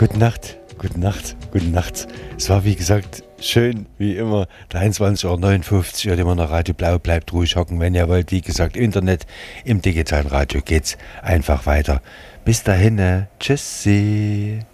Gute Nacht, gute Nacht, gute Nacht. Es war wie gesagt schön, wie immer, 23:59 Uhr, hört immer noch Radio Blau, bleibt ruhig hocken, wenn ihr wollt. Wie gesagt, Internet, im digitalen Radio geht's einfach weiter. Bis dahin, tschüssi.